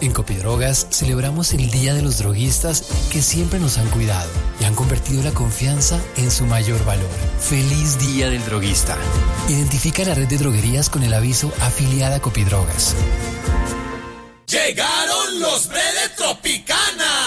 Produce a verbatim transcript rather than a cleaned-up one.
En Copidrogas celebramos el Día de los Droguistas que siempre nos han cuidado y han convertido la confianza en su mayor valor. ¡Feliz Día del Droguista! Identifica la red de droguerías con el aviso afiliada a Copidrogas. Llegaron los Bredes Tropicana.